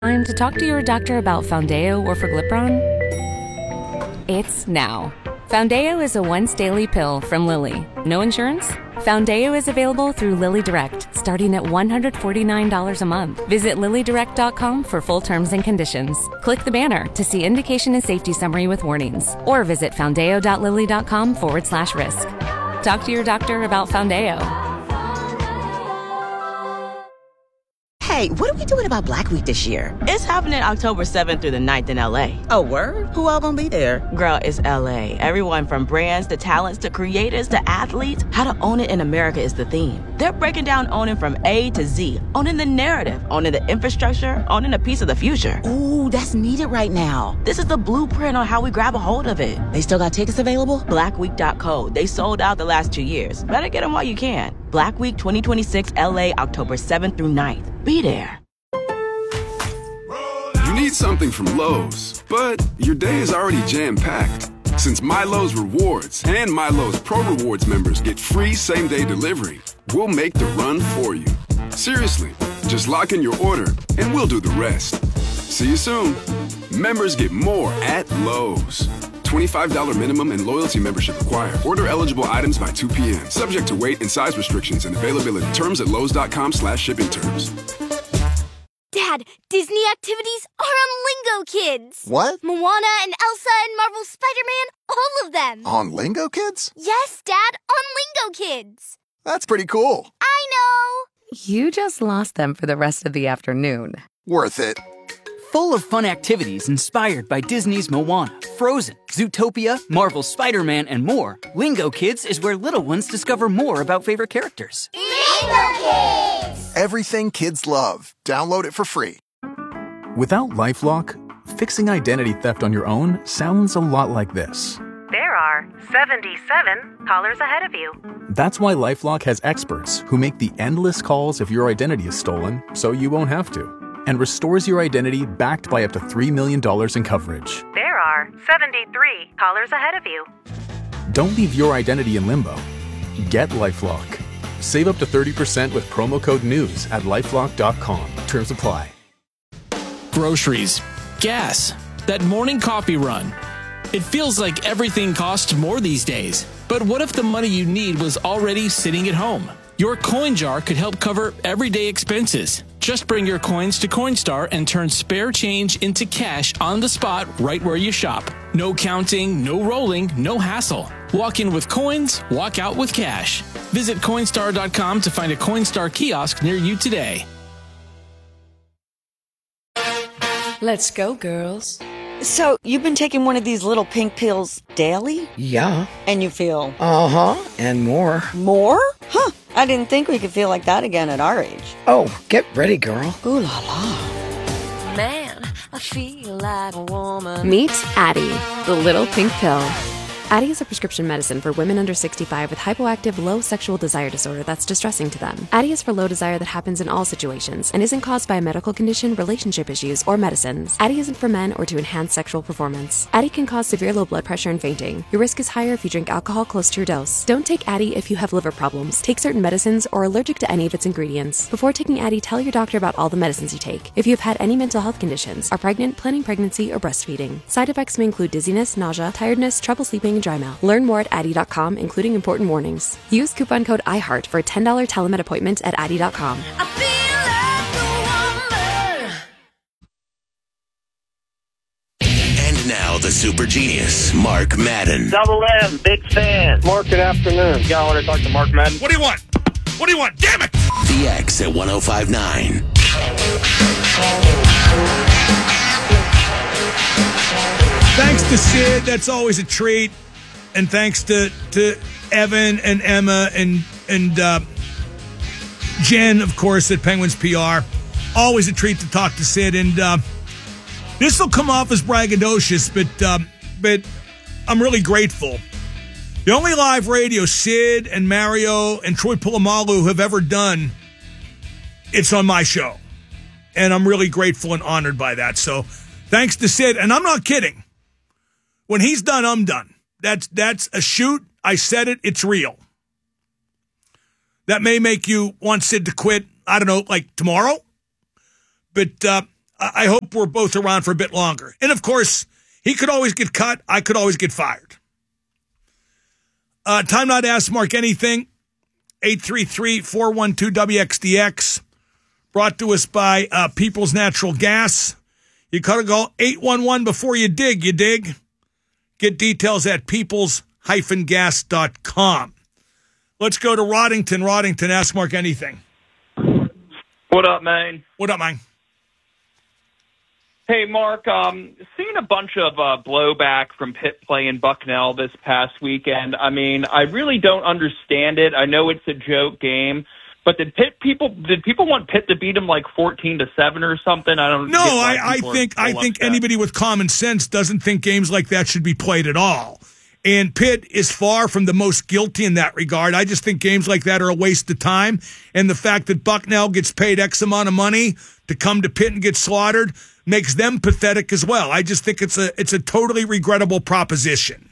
Time to talk to your doctor about Foundayo or Forglipron? It's now. Foundayo is a once-daily pill from Lilly. No insurance? Foundayo is available through Lilly Direct, starting at $149 a month. Visit LillyDirect.com for full terms and conditions. Click the banner to see indication and safety summary with warnings, or visit foundayo.lilly.com/risk. Talk to your doctor about Foundayo. Hey, what are we doing about Black Week this year? It's happening October 7th through the 9th in LA. Oh, word? Who all gonna be there? Girl, it's LA. Everyone from brands to talents to creators to athletes. How to own it in America is the theme. They're breaking down owning from A to Z. Owning the narrative, owning the infrastructure, owning a piece of the future. Ooh, that's needed right now. This is the blueprint on how we grab a hold of it. They still got tickets available? Blackweek.co. They sold out the last 2 years. Better get them while you can. Black Week 2026 LA, October 7th through 9th. Be there. You need something from Lowe's, but your day is already jam-packed. Since MyLowe's Rewards and MyLowe's Pro Rewards members get free same-day delivery, we'll make the run for you. Seriously, just lock in your order and we'll do the rest. See you soon. Members get more at Lowe's. $25 minimum and loyalty membership required. Order eligible items by 2 p.m. Subject to weight and size restrictions and availability. Terms at lowes.com/shipping terms. Dad, Disney activities are on Lingo Kids. What? Moana and Elsa and Marvel Spider-Man, all of them. On Lingo Kids? Yes, Dad, on Lingo Kids. That's pretty cool. I know. You just lost them for the rest of the afternoon. Worth it. Full of fun activities inspired by Disney's Moana, Frozen, Zootopia, Marvel's Spider-Man, and more, Lingo Kids is where little ones discover more about favorite characters. Lingo Kids! Everything kids love. Download it for free. Without LifeLock, fixing identity theft on your own sounds a lot like this. There are 77 callers ahead of you. That's why LifeLock has experts who make the endless calls if your identity is stolen, so you won't have to, and restores your identity backed by up to $3 million in coverage. There are 73 callers ahead of you. Don't leave your identity in limbo. Get LifeLock. Save up to 30% with promo code NEWS at LifeLock.com. Terms apply. Groceries, gas, that morning coffee run. It feels like everything costs more these days. But what if the money you need was already sitting at home? Your coin jar could help cover everyday expenses. Just bring your coins to Coinstar and turn spare change into cash on the spot right where you shop. No counting, no rolling, no hassle. Walk in with coins, walk out with cash. Visit Coinstar.com to find a Coinstar kiosk near you today. Let's go, girls. So, you've been taking one of these little pink pills daily? Yeah. And you feel? Uh-huh, and more. More? Huh, I didn't think we could feel like that again at our age. Oh, get ready, girl. Ooh la la. Man, I feel like a woman. Meet Addyi, the little pink pill. Addyi is a prescription medicine for women under 65 with hypoactive low sexual desire disorder that's distressing to them. Addyi is for low desire that happens in all situations and isn't caused by a medical condition, relationship issues, or medicines. Addyi isn't for men or to enhance sexual performance. Addyi can cause severe low blood pressure and fainting. Your risk is higher if you drink alcohol close to your dose. Don't take Addyi if you have liver problems, take certain medicines, or are allergic to any of its ingredients. Before taking Addyi, tell your doctor about all the medicines you take. If you have had any mental health conditions, are pregnant, planning pregnancy, or breastfeeding. Side effects may include dizziness, nausea, tiredness, trouble sleeping, and dry mouth. Learn more at Addyi.com, including important warnings. Use coupon code IHEART for a $10 telemed appointment at Addyi.com. And now the super genius, Mark Madden. Double M, big fan. Mark, good afternoon. Y'all want to talk to Mark Madden? What do you want? What do you want? Damn it! The X at 105.9. Thanks to Sid, that's always a treat. And thanks to Evan and Emma and Jen, of course, at Penguins PR. Always a treat to talk to Sid. And this will come off as braggadocious, but I'm really grateful. The only live radio Sid and Mario and Troy Polamalu have ever done, it's on my show. And I'm really grateful and honored by that. So thanks to Sid. And I'm not kidding. When he's done, I'm done. That's a shoot. I said it. It's real. That may make you want Sid to quit, I don't know, like tomorrow. But I hope we're both around for a bit longer. And, of course, he could always get cut. I could always get fired. Time now to ask Mark anything. 833-412-WXDX. Brought to us by People's Natural Gas. You got to go 811 before you dig, Get details at peoples-gas.com. Let's go to Roddington. Roddington, ask Mark anything. What up, man? What up, man? Hey, Mark, seeing a bunch of blowback from Pitt playing Bucknell this past weekend. I mean, I really don't understand it. I know it's a joke game, but did people want Pitt to beat them like 14-7 or something? I don't know. No, I think anybody with common sense doesn't think games like that should be played at all. And Pitt is far from the most guilty in that regard. I just think games like that are a waste of time. And the fact that Bucknell gets paid X amount of money to come to Pitt and get slaughtered makes them pathetic as well. I just think it's a totally regrettable proposition.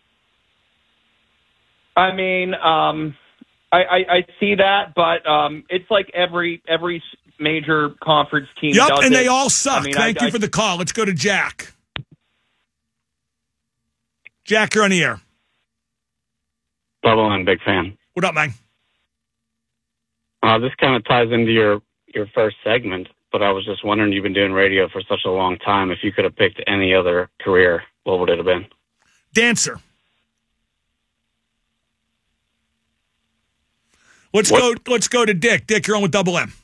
I mean, I see that, but it's like every major conference team does and it. They all suck. I mean, Thank you for the call. Let's go to Jack. Jack, you're on the air. Bubba, I'm a big fan. What up, man? This kind of ties into your first segment, but I was just wondering, you've been doing radio for such a long time. If you could have picked any other career, what would it have been? Dancer. Let's go to Dick. Dick, you're on with Double M.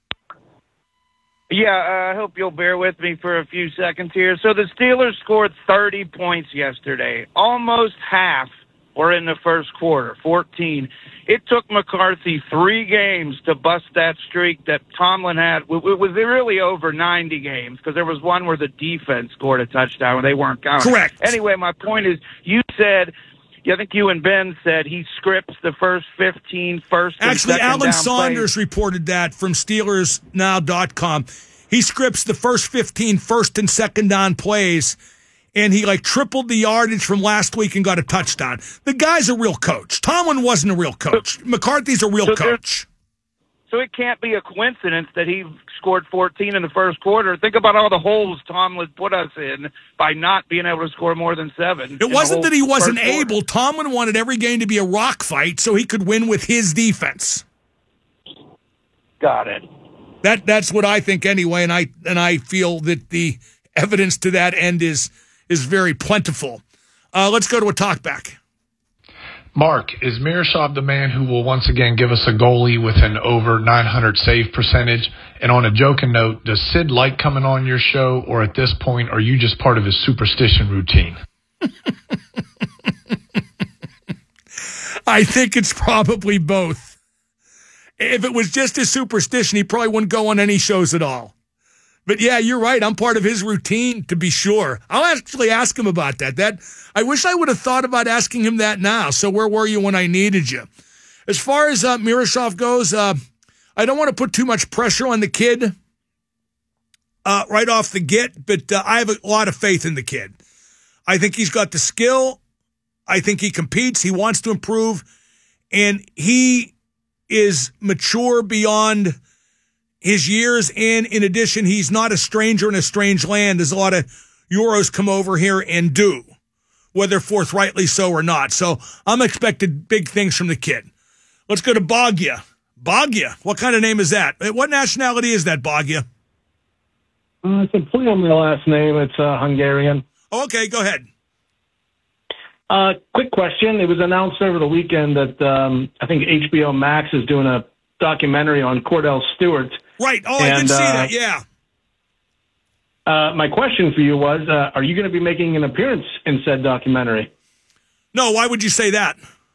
Yeah, I hope you'll bear with me for a few seconds here. So the Steelers scored 30 points yesterday. Almost half were in the first quarter, 14. It took McCarthy 3 games to bust that streak that Tomlin had. It was really over 90 games because there was one where the defense scored a touchdown and they weren't counting. Correct. Anyway, my point is, you said, I think you and Ben said he scripts the first 15 first and Actually, second Alan down Saunders plays. reported that from SteelersNow.com. He scripts the first 15 first and second down plays, and he tripled the yardage from last week and got a touchdown. The guy's a real coach. Tomlin wasn't a real coach. McCarthy's a real coach. So it can't be a coincidence that he scored 14 in the first quarter. Think about all the holes Tomlin put us in by not being able to score more than 7. It wasn't that he wasn't able. Tomlin wanted every game to be a rock fight so he could win with his defense. Got it. That's what I think anyway, and I feel that the evidence to that end is very plentiful. Let's go to a talkback. Mark, is Miroshov the man who will once again give us a goalie with an over 900 save percentage? And on a joking note, does Sid like coming on your show, or at this point, are you just part of his superstition routine? I think it's probably both. If it was just his superstition, he probably wouldn't go on any shows at all. But yeah, you're right. I'm part of his routine, to be sure. I'll actually ask him about that. I wish I would have thought about asking him that now. So where were you when I needed you? As far as Miroshov goes, I don't want to put too much pressure on the kid right off the get, but I have a lot of faith in the kid. I think he's got the skill. I think he competes. He wants to improve. And he is mature beyond his years, and in addition, he's not a stranger in a strange land, as a lot of Euros come over here and do, whether forthrightly so or not. So I'm expecting big things from the kid. Let's go to Boggia. Boggia, what kind of name is that? What nationality is that, Boggia? It's a play on my last name. It's Hungarian. Okay, go ahead. Quick question. It was announced over the weekend that I think HBO Max is doing a documentary on Cordell Stewart. Right. Oh, I did see that, yeah. My question for you was, are you going to be making an appearance in said documentary? No, why would you say that?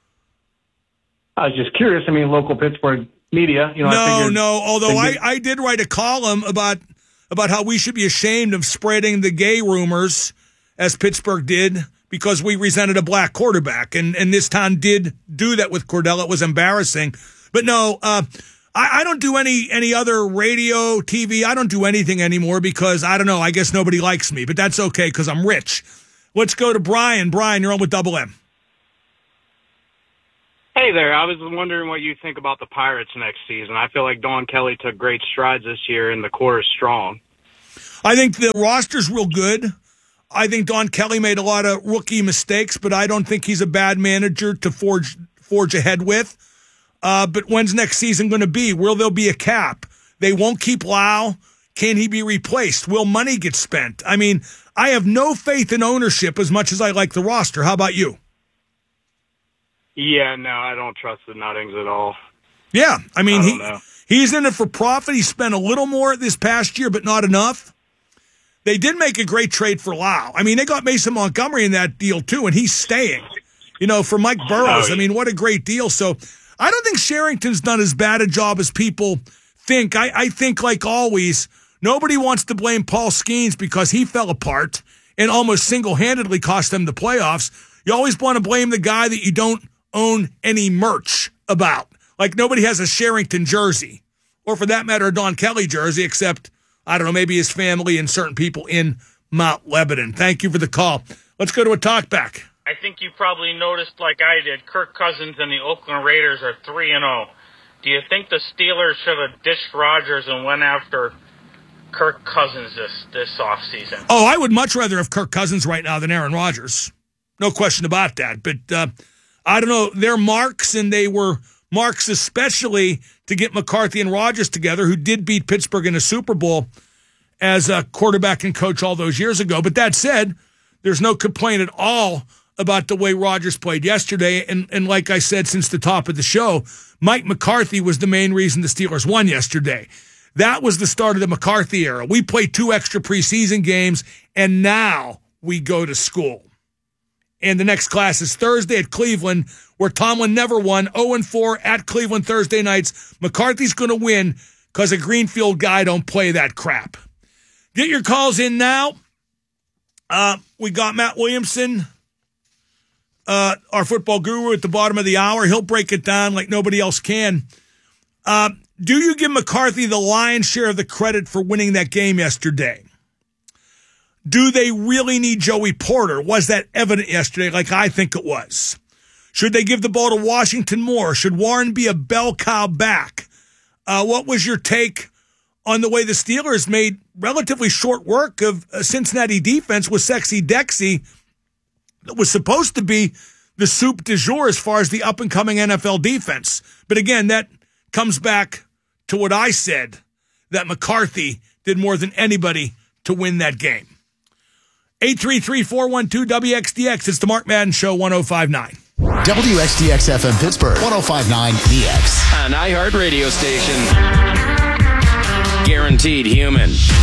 I was just curious. I mean, local Pittsburgh media. No. Although I did write a column about how we should be ashamed of spreading the gay rumors, as Pittsburgh did, because we resented a black quarterback. And this town did do that with Cordell. It was embarrassing. But no, I don't do any other radio, TV. I don't do anything anymore because, I don't know, I guess nobody likes me. But that's okay because I'm rich. Let's go to Brian. Brian, you're on with Double M. Hey there. I was wondering what you think about the Pirates next season. I feel like Don Kelly took great strides this year, and the core is strong. I think the roster's real good. I think Don Kelly made a lot of rookie mistakes, but I don't think he's a bad manager to forge ahead with. But when's next season going to be? Will there be a cap? They won't keep Lau. Can he be replaced? Will money get spent? I mean, I have no faith in ownership as much as I like the roster. How about you? Yeah, no, I don't trust the Nuttings at all. Yeah, I mean, know. He's in it for profit. He spent a little more this past year, but not enough. They did make a great trade for Lau. I mean, they got Mason Montgomery in that deal, too, and he's staying. For Mike Burrows. I mean, what a great deal. So I don't think Sherrington's done as bad a job as people think. I think, like always, nobody wants to blame Paul Skeens because he fell apart and almost single-handedly cost them the playoffs. You always want to blame the guy that you don't own any merch about. Like nobody has a Sherrington jersey, or for that matter, a Don Kelly jersey, except, I don't know, maybe his family and certain people in Mount Lebanon. Thank you for the call. Let's go to a talkback. I think you probably noticed, like I did, Kirk Cousins and the Oakland Raiders are 3-0. Do you think the Steelers should have ditched Rodgers and went after Kirk Cousins this offseason? Oh, I would much rather have Kirk Cousins right now than Aaron Rodgers. No question about that. But I don't know. They're marks, and they were marks especially to get McCarthy and Rodgers together, who did beat Pittsburgh in a Super Bowl as a quarterback and coach all those years ago. But that said, there's no complaint at all about the way Rodgers played yesterday. And like I said since the top of the show, Mike McCarthy was the main reason the Steelers won yesterday. That was the start of the McCarthy era. We played 2 extra preseason games, and now we go to school. And the next class is Thursday at Cleveland, where Tomlin never won, 0-4 at Cleveland Thursday nights. McCarthy's going to win because a Greenfield guy don't play that crap. Get your calls in now. We got Matt Williamson, our football guru, at the bottom of the hour. He'll break it down like nobody else can. Do you give McCarthy the lion's share of the credit for winning that game yesterday? Do they really need Joey Porter? Was that evident yesterday like I think it was? Should they give the ball to Washington more? Should Warren be a bell cow back? What was your take on the way the Steelers made relatively short work of a Cincinnati defense with Sexy Dexy that was supposed to be the soup du jour as far as the up-and-coming NFL defense? But again, that comes back to what I said, that McCarthy did more than anybody to win that game. 833-412-WXDX. It's the Mark Madden Show, 105.9. WXDX FM Pittsburgh, 105.9 DX. An iHeart radio station. Guaranteed human.